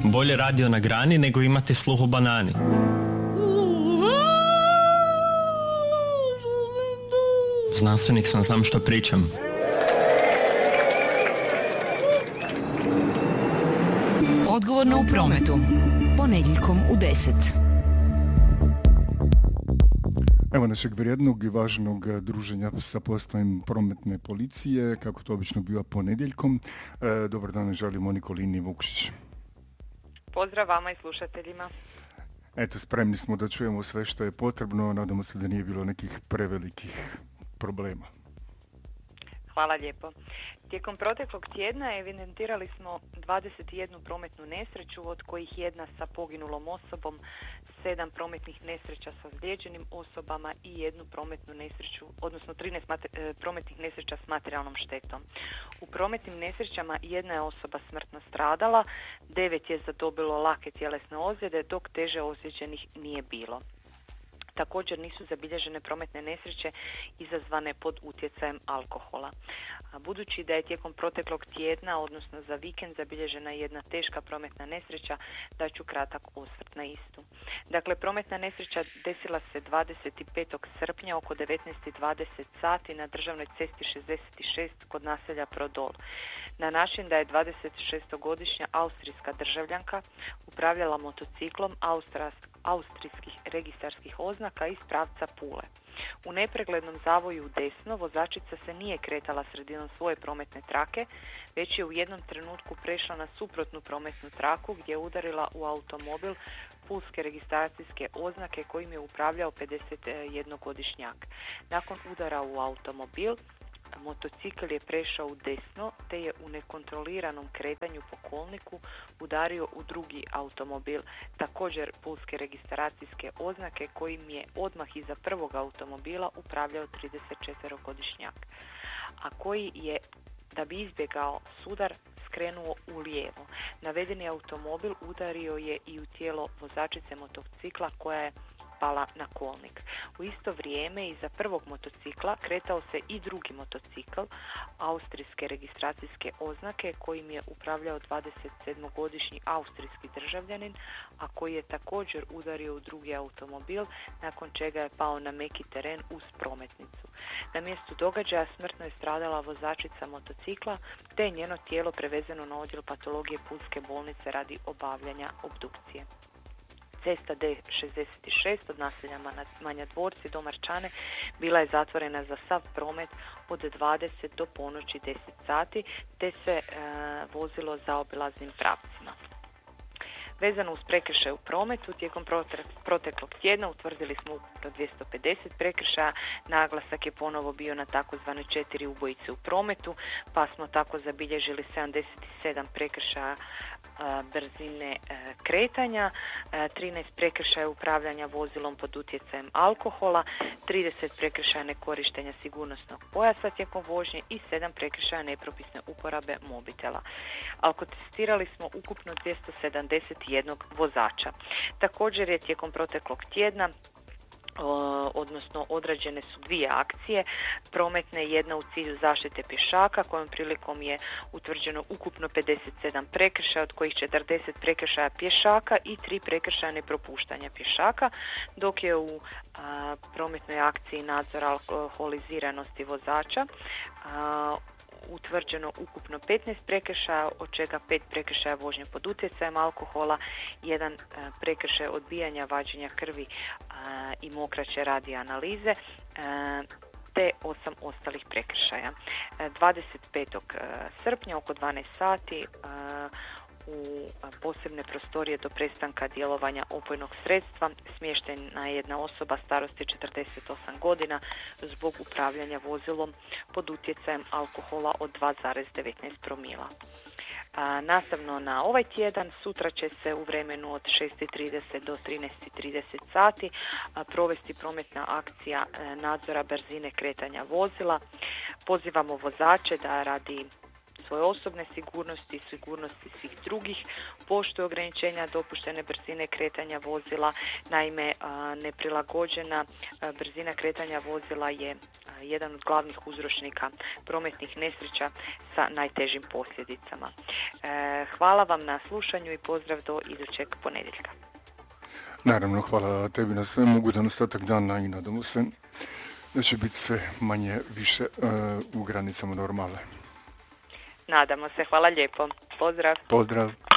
Bolje radio na grani nego imati sluh u banani. Znanstvenik sam, znam što pričam. Odgovorno u prometu. Ponedjeljkom u 10. Evo našeg vrijednog i važnog druženja sa postajem prometne policije, kako to obično biva ponedjeljkom. Dobar dan, želimo Nikolini Vukšić. Pozdrav vama i slušateljima. Eto, spremni smo da čujemo sve što je potrebno, nadamo se da nije bilo nekih prevelikih problema. Hvala lijepo. Tijekom proteklog tjedna evidentirali smo 21 prometnu nesreću, od kojih jedna sa poginulom osobom, 7 prometnih nesreća sa ozlijeđenim osobama i jednu prometnu nesreću, odnosno 13 prometnih nesreća s materijalnom štetom. U prometnim nesrećama jedna je osoba smrtno stradala, 9 je zadobilo lake tjelesne ozljede, dok teže ozlijeđenih nije bilo. Također nisu zabilježene prometne nesreće izazvane pod utjecajem alkohola. Budući da je tijekom proteklog tjedna, odnosno za vikend, zabilježena jedna teška prometna nesreća, daću kratak osvrt na istu. Dakle, prometna nesreća desila se 25. srpnja oko 19:20 sati na državnoj cesti 66 kod naselja Prodol. Na način da je 26-godišnja austrijska državljanka upravljala motociklom austrijskih registarskih oznaka iz pravca Pule. U nepreglednom zavoju u desno vozačica se nije kretala sredinom svoje prometne trake, već je u jednom trenutku prešla na suprotnu prometnu traku gdje je udarila u automobil pulske registracijske oznake kojim je upravljao 51-godišnjak. Nakon udara u automobil, motocikl je prešao u desno te je u nekontroliranom kretanju po kolniku udario u drugi automobil, također pulske registracijske oznake kojim je odmah iza prvog automobila upravljao 34-godišnjak, a koji je, da bi izbjegao sudar, skrenuo u lijevo. Navedeni automobil udario je i u tijelo vozačice motocikla koja je pala na kolnik. U isto vrijeme iza prvog motocikla kretao se i drugi motocikl austrijske registracijske oznake kojim je upravljao 27-godišnji austrijski državljanin, a koji je također udario u drugi automobil, nakon čega je pao na meki teren uz prometnicu. Na mjestu događaja smrtno je stradala vozačica motocikla, te je njeno tijelo prevezeno na odjel patologije Pulske bolnice radi obavljanja obdukcije. Cesta D66 od naselja Manja Dvorci do Marčane bila je zatvorena za sav promet od 20 do ponoći 10 sati, te se vozilo zaobilaznim pravcima. Vezano uz prekršaje u prometu, tijekom proteklog tjedna utvrdili smo ukupno 250 prekršaja. Naglasak je ponovo bio na takozvane 4 ubojice u prometu, pa smo tako zabilježili 77 prekršaja brzine kretanja, 13 prekršaja upravljanja vozilom pod utjecajem alkohola, 30 prekršaja nekorištenja sigurnosnog pojasa tijekom vožnje i 7 prekršaja nepropisne uporabe mobitela. Alkotestirali smo ukupno 271 vozača. Također je tijekom proteklog tjedna odnosno odrađene su 2 akcije prometne, jedna u cilju zaštite pješaka kojom prilikom je utvrđeno ukupno 57 prekršaja, od kojih 40 prekršaja pješaka i 3 prekršaja nepropuštanja pješaka, dok je u prometnoj akciji nadzora alkoholiziranosti vozača utvrđeno ukupno 15 prekršaja, od čega 5 prekršaja vožnje pod utjecajem alkohola, 1 prekršaj odbijanja vađenja krvi i mokraće radi analize, te 8 ostalih prekršaja. 25. srpnja oko 12 sati u posebne prostorije do prestanka djelovanja opojnog sredstva smještena je jedna osoba starosti 48 godina zbog upravljanja vozilom pod utjecajem alkohola od 2,19 promila. Nastavno na ovaj tjedan, sutra će se u vremenu od 6:30 do 13:30 sati provesti prometna akcija nadzora brzine kretanja vozila. Pozivamo vozače da radi svoje osobne sigurnosti i sigurnosti svih drugih poštuju ograničenja dopuštene brzine kretanja vozila. Naime, neprilagođena brzina kretanja vozila je jedan od glavnih uzročnika prometnih nesreća sa najtežim posljedicama. Hvala vam na slušanju i pozdrav do idućeg ponedjeljka. Naravno, hvala tebi na sve, ugodan ostatak dana i nadamo se da će biti sve manje više u granicama normale. Nadamo se, hvala lijepo. Pozdrav. Pozdrav.